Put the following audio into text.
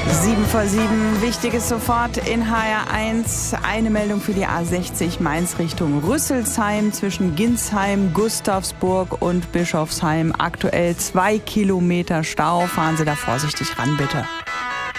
7:07, Wichtiges sofort in HR1. Eine Meldung für die A60 Mainz Richtung Rüsselsheim zwischen Ginsheim, Gustavsburg und Bischofsheim. Aktuell 2 Kilometer Stau. Fahren Sie da vorsichtig ran, bitte.